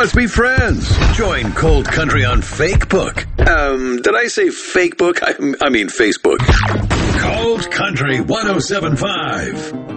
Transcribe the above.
must be friends. Join Cold Country on Fakebook. Did I say Fakebook? I mean Facebook. Cold Country 107.5.